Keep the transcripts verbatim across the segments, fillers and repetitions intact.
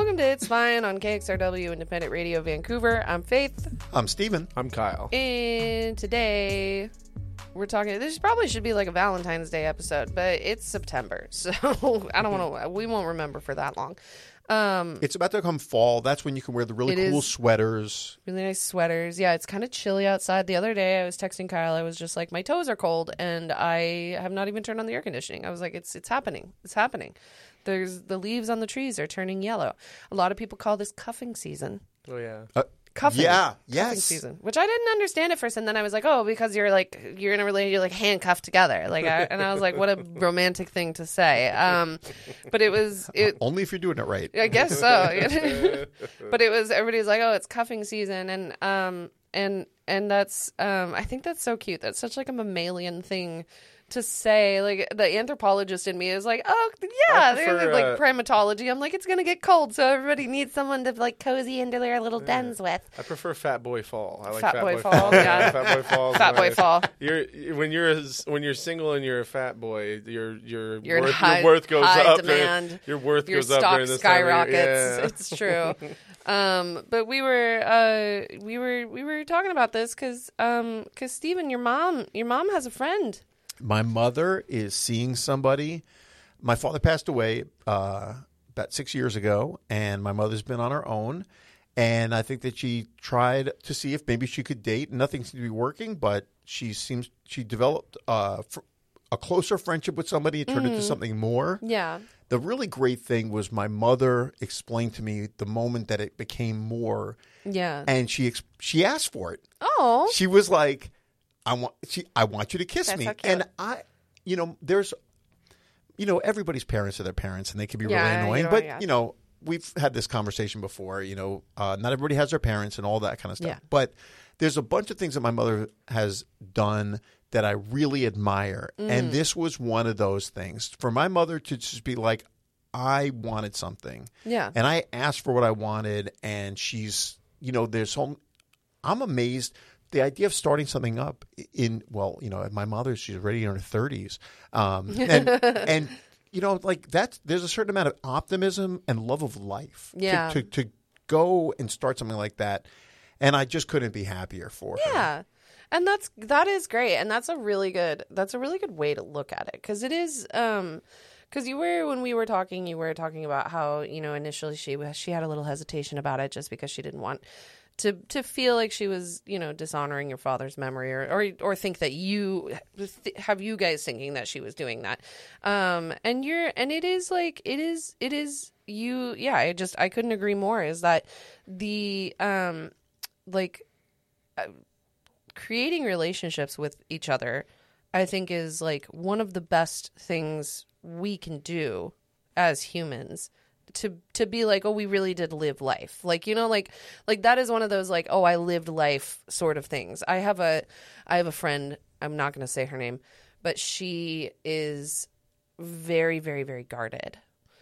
welcome to It's Fine on K X R W Independent Radio Vancouver. I'm Faith. I'm Steven. I'm Kyle. And today we're talking, this probably should be like a Valentine's Day episode, but it's September, so I don't want to, we won't remember for that long. Um, it's about to come fall. That's when you can wear the really cool sweaters. Really nice sweaters. Yeah, it's kind of chilly outside. The other day I was texting Kyle. I was just like, my toes are cold, and I have not even turned on the air conditioning. I was like, it's it's happening. It's happening. There's the leaves on the trees are turning yellow. A lot of people call this cuffing season. Oh, yeah. Uh, Cuffing, yeah, cuffing yes. season, which I didn't understand at first, and then I was like, "Oh, because you're like you're in a relationship, you're like handcuffed together." Like, I, and I was like, "What a romantic thing to say." Um, but it was it, only if you're doing it right. I guess so. But it was everybody's like, "Oh, it's cuffing season," and um, and and that's um, I think that's so cute. That's such like a mammalian thing to say. Like, the anthropologist in me is like, oh yeah, prefer, there's like uh, primatology. I'm like, it's gonna get cold, so everybody needs someone to like cozy into their little yeah. dens with. I prefer Fat Boy Fall. I like Fat Fat, Boy Boy, Fall, Fall. yeah. Fat Boy Fall. Fat Boy Fall. You're when you're a, when you're single and you're a fat boy, your your You're worth, high, your worth goes high up. demand. During, your worth Your goes up stock during this time of year. skyrockets. Yeah. It's true. Um, but we were uh, we were we were talking about this because um, because Steven, your mom, your mom has a friend. My mother is seeing somebody. My father passed away uh, about six years ago, and my mother's been on her own. And I think that she tried to see if maybe she could date. Nothing seemed to be working, but she seems she developed uh, fr- a closer friendship with somebody. It turned Mm. into something more. Yeah. The really great thing was my mother explained to me the moment that it became more. Yeah. And she ex- she asked for it. Oh. She was like, I want she I want you to kiss That's me. so cute. And I you know, there's you know, everybody's parents are their parents and they can be Yeah, really you annoying. know, but yeah. you know, we've had this conversation before, you know, uh, not everybody has their parents and all that kind of stuff. Yeah. But there's a bunch of things that my mother has done that I really admire. Mm. And this was one of those things. For my mother to just be like, I wanted something. Yeah. And I asked for what I wanted, and she's, you know, there's home. I'm amazed. The idea of starting something up in, well, you know, my mother, she's already in her thirties. Um, and, and, you know, like that's, there's a certain amount of optimism and love of life Yeah. to, to, to go and start something like that. And I just couldn't be happier for her. Yeah. And that's that is great, and that's a really good that's a really good way to look at it, because it is um because you were when we were talking you were talking about how, you know, initially she was she had a little hesitation about it just because she didn't want to to feel like she was, you know, dishonoring your father's memory, or or, or think that you th- have you guys thinking that she was doing that, um and you're and it is like it is it is you yeah I just I couldn't agree more, is that the um like uh, creating relationships with each other, I think, is like one of the best things we can do as humans, to to be like, oh, we really did live life. Like, you know, like like that is one of those like, oh, I lived life sort of things. I have a I have a friend, I'm not going to say her name, but she is very, very, very guarded.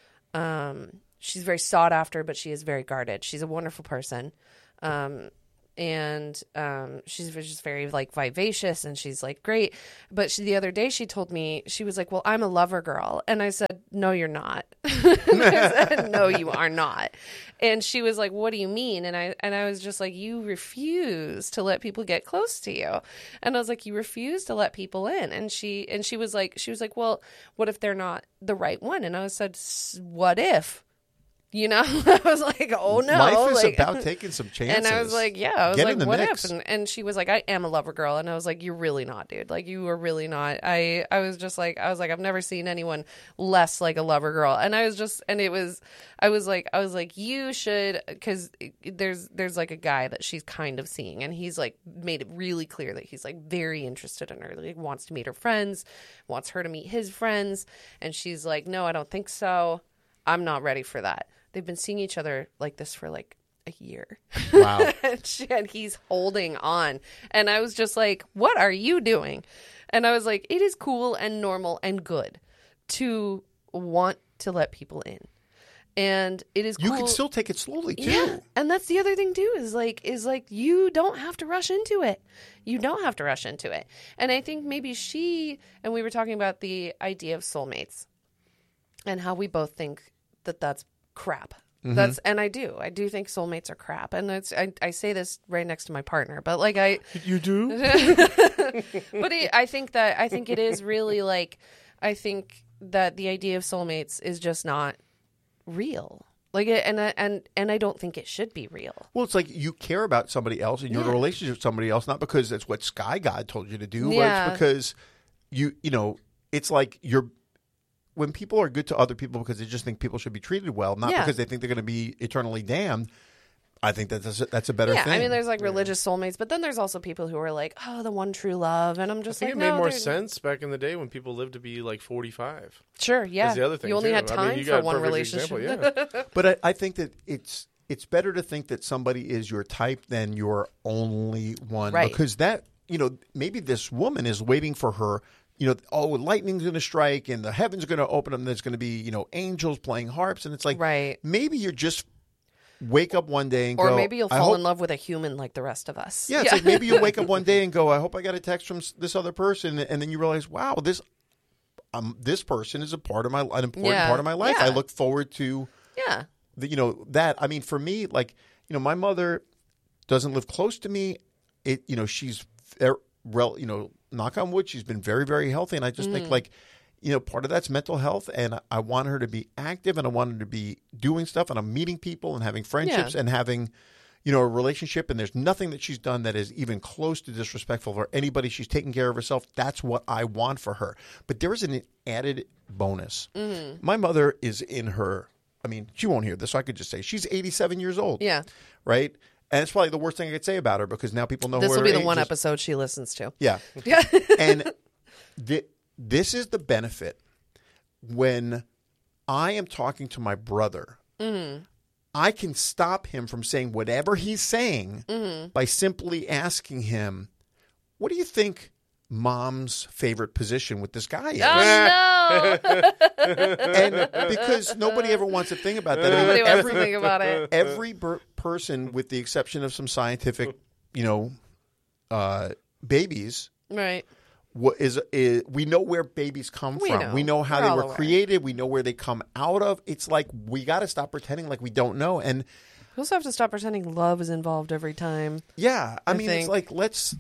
Um, she's very sought after, but she is very guarded. She's a wonderful person. Um, And um, she's just very like vivacious, and she's like great. But she, the other day she told me, she was like, well, I'm a lover girl. And I said, no, you're not. I said, no, you are not. And she was like, what do you mean? And I and I was just like, you refuse to let people get close to you. And I was like, you refuse to let people in. And she and she was like, she was like, well, what if they're not the right one? And I said, what if? You know, I was like, oh no. Life is like, about taking some chances. And I was like, yeah, I was Get like, in the what mix. if? And, and she was like, I am a lover girl. And I was like, you're really not, dude. Like, you are really not. I, I was just like, I was like, I've never seen anyone less like a lover girl. And I was just, and it was, I was like, I was like, you should, because there's, there's like a guy that she's kind of seeing, and he's like made it really clear that he's like very interested in her, like wants to meet her friends, wants her to meet his friends. And she's like, no, I don't think so. I'm not ready for that. They've been seeing each other like this for like a year. Wow. and, she, and he's holding on. And I was just like, what are you doing? And I was like, it is cool and normal and good to want to let people in. And it is You cool. can still take it slowly too. Yeah. And that's the other thing too, is like, is like, you don't have to rush into it. You don't have to rush into it. And I think maybe she, and we were talking about the idea of soulmates and how we both think that that's crap. That's and I do. I do think soulmates are crap, and it's I, I say this right next to my partner, but like I You do? but it, I think that I think it is really like I think that the idea of soulmates is just not real. Like it, and I- and and I don't think it should be real. Well, it's like you care about somebody else and you're in a Yeah. relationship with somebody else, not because that's what Sky God told you to do, Yeah. but it's because you, you know, it's like you're, when people are good to other people because they just think people should be treated well, not Yeah. because they think they're going to be eternally damned, I think that's a, that's a better Yeah, thing. I mean, there's like religious soulmates, but then there's also people who are like, oh, the one true love, and I'm I just think like, it made no, more they're- sense back in the day when people lived to be like forty-five. Sure, yeah. That's the other thing. you only too. had I time mean, you for got a one perfect relationship. example, yeah. But I, I think that it's it's better to think that somebody is your type than your only one. Right. Because that, you know, maybe this woman is waiting for her, you know, oh, lightning's going to strike and the heavens are going to open up and there's going to be, you know, angels playing harps. And it's like, Right. maybe you're just wake up one day and Or go. maybe you'll I fall hope- in love with a human like the rest of us. Yeah, it's like maybe you'll wake up one day and go, I hope I got a text from s- this other person. And then you realize, wow, this um, this person is a part of my, an important Yeah. part of my life. Yeah. I look forward to yeah. the, you know, that. I mean, for me, like, you know, my mother doesn't live close to me. It, you know, she's, ver- rel, you know, knock on wood, she's been very, very healthy. And I just Mm. think, like, you know, part of that's mental health. And I- I want her to be active and I want her to be doing stuff. And I'm meeting people and having friendships Yeah. and having, you know, a relationship. And there's nothing that she's done that is even close to disrespectful for anybody. She's taking care of herself. That's what I want for her. But there is an added bonus. Mm. My mother is in her, I mean, she won't hear this, so I could just say she's eighty-seven years old. Yeah. Right? And it's probably the worst thing I could say about her because now people know This who will her be the age one is. episode she listens to. Yeah. Yeah. And th- this is the benefit when I am talking to my brother. Mm-hmm. I can stop him from saying whatever he's saying Mm-hmm. by simply asking him, what do you think mom's favorite position with this guy is? Oh, no. And because nobody ever wants to think about that. I mean, Nobody wants every, to think about it. every ber- person, with the exception of some scientific, you know, uh, babies, Right. what is, is we know where babies come We from. know. We know how We're they all were aware. created. We know where they come out of. It's like we got to stop pretending like we don't know. And We also have to stop pretending love is involved every time. yeah, I, I mean, it's think- like let's.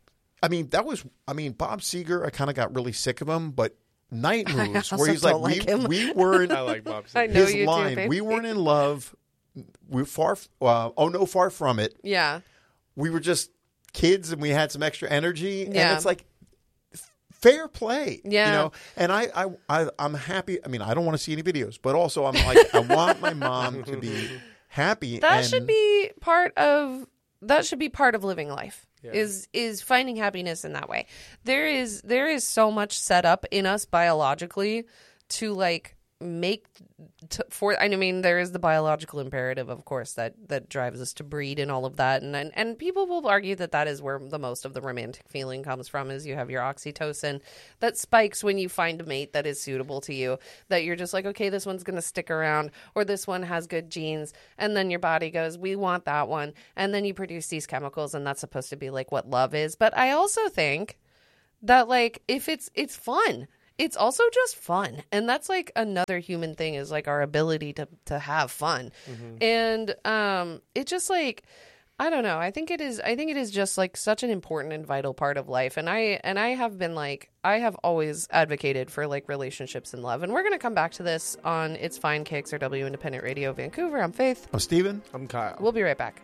I mean, that was. I mean, Bob Seger. I kind of got really sick of him, but Night Moves, also where he's like, don't like we, him. we weren't. I like Bob I Seger. know his you too, line, babe. we weren't in love. We're far. f- Uh, oh no, far from it. Yeah. We were just kids, and we had some extra energy. Yeah. And it's like f- fair play. Yeah. You know. And I, I, I, I'm happy. I mean, I don't want to see any videos, but also I'm like, I want my mom to be happy. That and, should be part of that should be part of living life. Yeah. Is is finding happiness in that way. There is there is so much set up in us biologically to like make to, for I mean there is the biological imperative, of course, that that drives us to breed and all of that, and, and and people will argue that that is where the most of the romantic feeling comes from, is you have your oxytocin that spikes when you find a mate that is suitable to you, that you're just like, okay, this one's going to stick around, or this one has good genes, and then your body goes, we want that one, and then you produce these chemicals, and that's supposed to be like what love is. But I also think that like if it's it's fun, it's also just fun, and that's like another human thing, is like our ability to to have fun. And um it just like I don't know, I think it is I think it is just like such an important and vital part of life, and I and I have been like I have always advocated for like relationships and love, and we're going to come back to this on It's Fine, K X R W Independent Radio Vancouver. I'm Faith. I'm Steven. I'm Kyle. We'll be right back.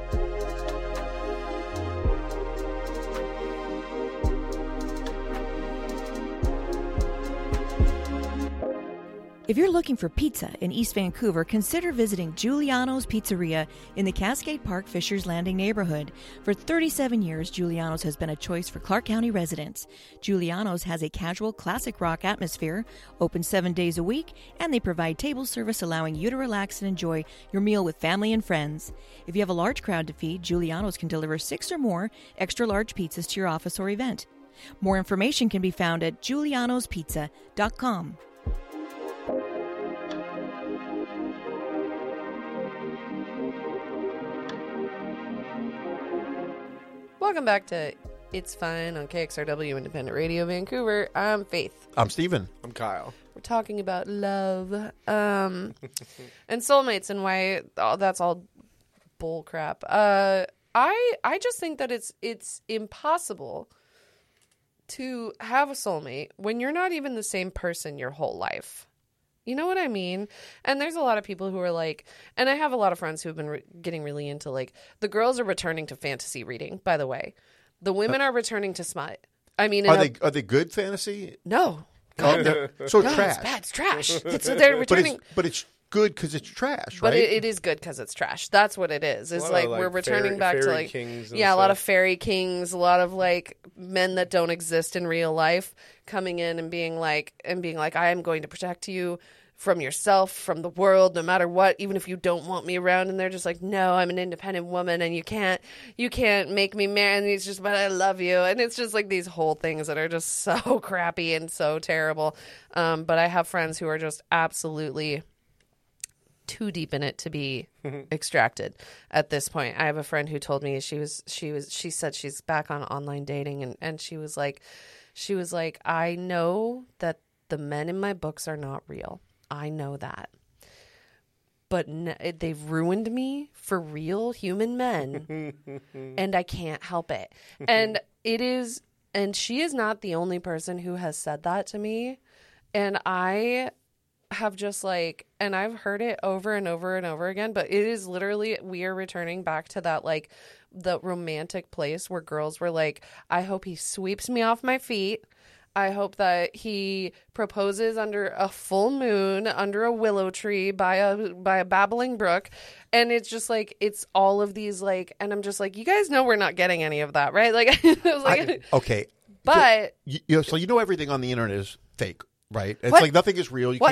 If you're looking for pizza in East Vancouver, consider visiting Giuliano's Pizzeria in the Cascade Park Fishers Landing neighborhood. For thirty-seven years, Giuliano's has been a choice for Clark County residents. Giuliano's has a casual classic rock atmosphere, open seven days a week, and they provide table service allowing you to relax and enjoy your meal with family and friends. If you have a large crowd to feed, Giuliano's can deliver six or more extra large pizzas to your office or event. More information can be found at giulianos pizza dot com. Welcome back to It's Fine on K X R W Independent Radio Vancouver. I'm Faith. I'm Steven. I'm Kyle. We're talking about love, um, and soulmates, and why oh, that's all bull crap. Uh, I I just think that it's it's impossible to have a soulmate when you're not even the same person your whole life. You know what I mean? And there's a lot of people who are like, and I have a lot of friends who have been re- getting really into like, the girls are returning to fantasy reading, by the way. The women are returning to smut. I mean, in Are a- they are they good fantasy? no. Oh, they're- so No, trash. it's bad. It's trash. It's, they're But returning. it's but it's good because it's trash, But right? it, it is good because it's trash. That's what it is. It's lot like, of, like, we're returning fairy- back to fairy like kings and yeah, a lot stuff. of fairy kings, a lot of like men that don't exist in real life coming in and being like and being like, I am going to protect you from yourself, from the world, no matter what, even if you don't want me around. And they're just like, no, I'm an independent woman, and you can't you can't make me mad. And it's just, but I love you. And it's just like these whole things that are just so crappy and so terrible. Um, but I have friends who are just absolutely too deep in it to be extracted at this point. I have a friend who told me she was she was she said she's back on online dating, and and she was like she was like I know that the men in my books are not real. I know that. But n- they've ruined me for real human men, and I can't help it. And it is and she is not the only person who has said that to me. And I have just like, and I've heard it over and over and over again, but it is literally, we are returning back to that, like, the romantic place where girls were like, I hope he sweeps me off my feet. I hope that he proposes under a full moon, under a willow tree, by a by a babbling brook. And it's just like, it's all of these, like, and I'm just like, you guys know we're not getting any of that, right? Like, I was like, I- okay, but you, you know, so you know everything on the internet is fake, right? It's What? like nothing is real. You What?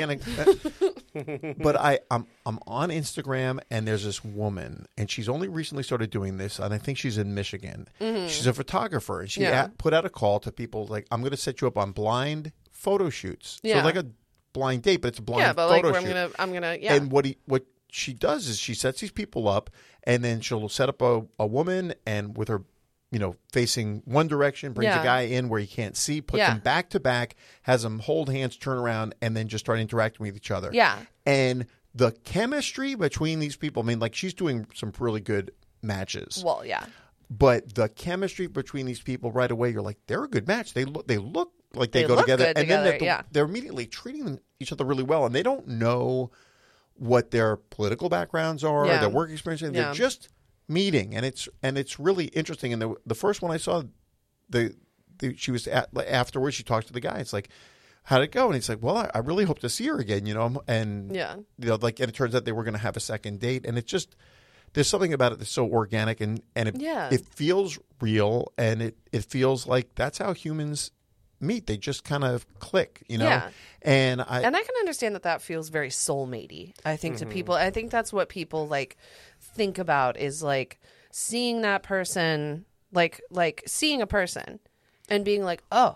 can't. But I, I'm I'm on Instagram, and there's this woman, and she's only recently started doing this, and I think she's in Michigan. She's a photographer, and she Mm-hmm. Yeah. a- put out a call to people like, I'm going to set you up on blind photo shoots. Yeah. So like a blind date, but it's a blind yeah, but photo like, I'm shoot. gonna, I'm gonna, yeah. And what he what she does is she sets these people up, and then she'll set up a, a woman, and with her, you know, facing one direction, brings Yeah. a guy in where he can't see, puts Yeah. them back to back, has them hold hands, turn around, and then just start interacting with each other. Yeah. And the chemistry between these people, I mean, like, she's doing some really good matches. Well, yeah. But the chemistry between these people right away, you're like, they're a good match. They look, they look like they, They go look together, good and together, then they're, yeah. they're immediately treating them, each other really well, and they don't know what their political backgrounds are, Yeah. their work experience. Yeah. They're just meeting, and it's and it's really interesting. And the the first one I saw, the, the she was at, afterwards. She talks to the guy. It's like, how'd it go? And he's like, well, I, I really hope to see her again. You know, and Yeah. you know, like, and it turns out they were going to have a second date, and it just. There's something about it that's so organic, and, and it, Yeah. it feels real, and it, it feels like that's how humans meet. They just kind of click, you know? Yeah. And I, And I can understand that that feels very soulmatey, I think, to people. I think that's what people, like, think about is, like, seeing that person, like, like seeing a person and being like, oh,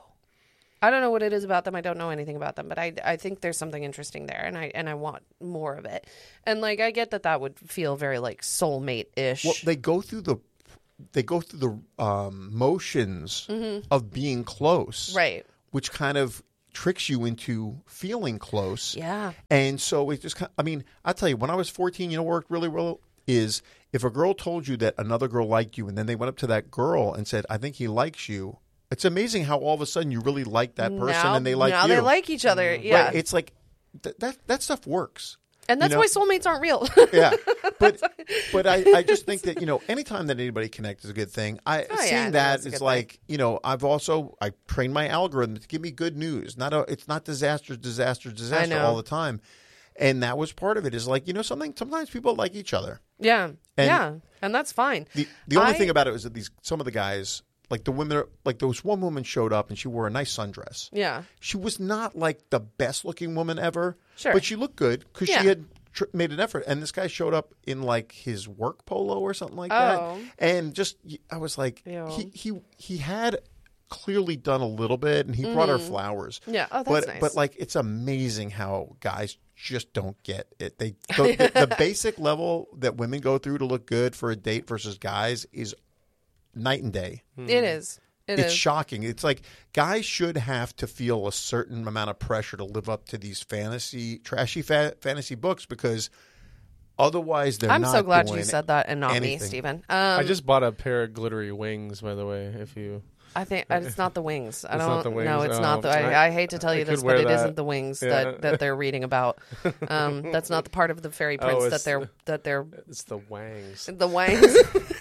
I don't know what it is about them. I don't know anything about them, but I, I think there's something interesting there, and I and I want more of it. And, like, I get that that would feel very, like, soulmate-ish. well, they go through the, they go through the um, motions of being close. Mm-hmm. Right. Which kind of tricks you into feeling close. Yeah. And so it just kind I mean, I'll tell you, when I was fourteen, you know, what worked really well is if a girl told you that another girl liked you, and then they went up to that girl and said, I think he likes you. It's amazing how all of a sudden you really like that person now, and they like now you. they like each other. Yeah. Right? It's like th- that that stuff works. and that's you know? why soulmates aren't real. Yeah. But but I, I just think that, you know, anytime that anybody connects is a good thing. I Oh, yeah, seeing I think that that's a it's good like, you know, I've also I trained my algorithm to give me good news. Not a it's not disaster, disaster, disaster know. all the time. And that was part of it is like, you know, something sometimes people like each other. Yeah. And- yeah. And that's fine. The the only I- thing about it was that these some of the guys, like the women, like there was one woman showed up and she wore a nice sundress. Yeah. She was not like the best looking woman ever, Sure. but she looked good because Yeah. she had tr- made an effort. And this guy showed up in like his work polo or something like Oh. that, and just I was like, Ew. he he he had clearly done a little bit, and he brought her flowers. Yeah. Oh, that's but nice. but like it's amazing how guys just don't get it. They the, the, the basic level that women go through to look good for a date versus guys is night and day. It is. It it's is. shocking. It's like guys should have to feel a certain amount of pressure to live up to these fantasy, trashy fa- fantasy books because otherwise they're I'm not so glad doing you said that and not anything. me, Stephen. Um, I just bought a pair of glittery wings, by the way. If you, I think uh, it's not the wings. I It's don't. not the wings? No, it's Oh, not the. I- I, I hate to tell I you could this, wear but it that. isn't the wings Yeah. that, that they're reading about. Um, that's not the part of the fairy Oh, prince it's that they're the- that they're it's the wangs. the wangs.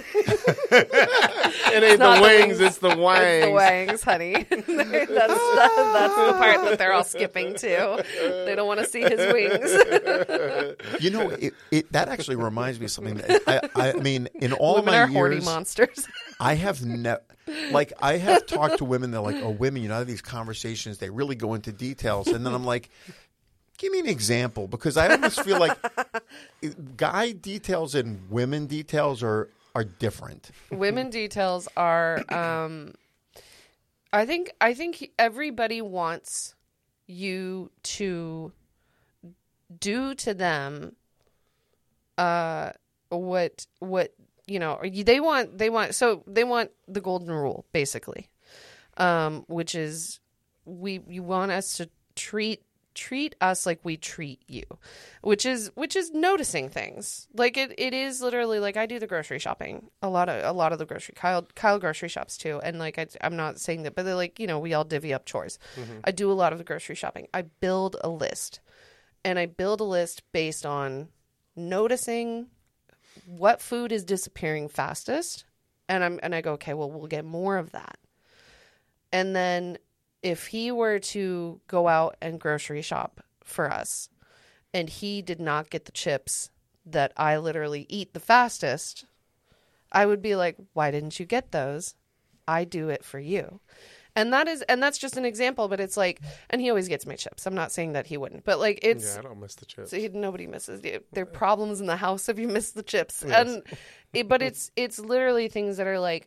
It ain't not the the wings, wings. it's the wangs. It's the wangs, honey. that's, that, that's the part that they're all skipping to. They don't want to see his wings. You know, it, it, that actually reminds me of something. That I, I mean, in all Women my are horny years, monsters. I have never, like, I have talked to women. They're like, "Oh, women, you know, these conversations, they really go into details." And then I'm like, "Give me an example," because I almost feel like guy details and women details are are different. Women details are. Um, I think. I think everybody wants you to do to them. Uh, what what you know? or you- They want. They want. So they want the golden rule, basically, um, which is we. You want us to treat. treat us like we treat you, which is which is noticing things. Like it, it is literally like I do the grocery shopping a lot of a lot of the grocery Kyle Kyle grocery shops too, and like I, I'm not saying that, but they're like, you know, we all divvy up chores. I do a lot of the grocery shopping. I build a list, and I build a list based on noticing what food is disappearing fastest, and I'm and I go, okay, well, we'll get more of that, and then if he were to go out and grocery shop for us and he did not get the chips that I literally eat the fastest, I would be like, why didn't you get those? I do it for you. And that is, and that's just an example, but it's like, and he always gets my chips. I'm not saying that he wouldn't, but like it's, Yeah, I don't miss the chips. so he, nobody misses. There are problems in the house if you miss the chips. Yes. And it, but it's, it's literally things that are like,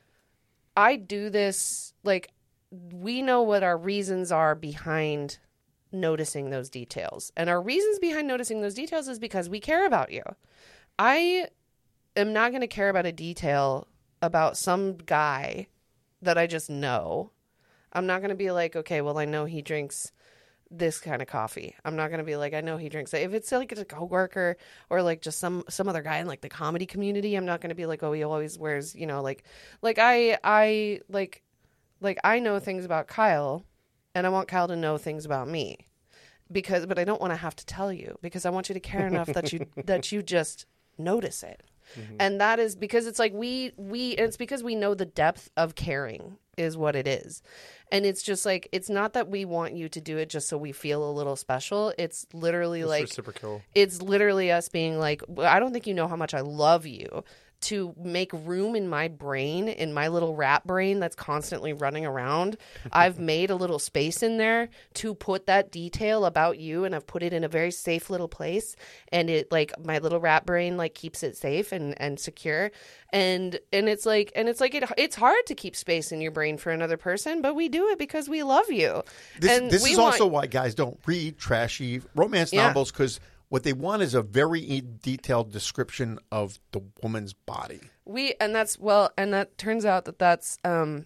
I do this, like, we know what our reasons are behind noticing those details. And our reasons behind noticing those details is because we care about you. I am not going to care about a detail about some guy that I just know. I'm not going to be like, okay, well, I know he drinks this kind of coffee. I'm not going to be like, I know he drinks that. If it's like a coworker or like just some, some other guy in like the comedy community, I'm not going to be like, oh, he always wears, you know, like, like I, I like, Like, I know things about Kyle, and I want Kyle to know things about me. Because, but I don't want to have to tell you, because I want you to care enough that you that you just notice it. Mm-hmm. And that is because it's like we, we, and it's because we know the depth of caring is what it is. And it's just like, it's not that we want you to do it just so we feel a little special. It's literally It's like, reciprocal. it's literally us being like, I don't think you know how much I love you, to make room in my brain, in my little rat brain that's constantly running around. I've made a little space in there to put that detail about you, and I've put it in a very safe little place. And it, like, my little rat brain, like, keeps it safe and, and secure. And and it's like, and it's like, it, it's hard to keep space in your brain for another person, but we do it because we love you. This, and this we is want, also why guys don't read trashy romance Yeah. novels, because what they want is a very e- detailed description of the woman's body. We and that's well, and that turns out that that's um,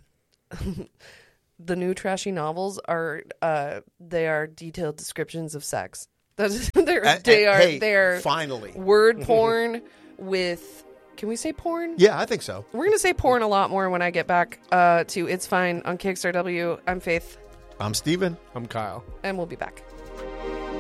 the new trashy novels are uh, they are detailed descriptions of sex. That's they're Uh, they uh, are hey, they're finally. word porn with. Can we say porn? Yeah, I think so. We're gonna say porn a lot more when I get back uh, to It's Fine on Kickstarter W. I'm Faith, I'm Steven. I'm Kyle. and we'll be back.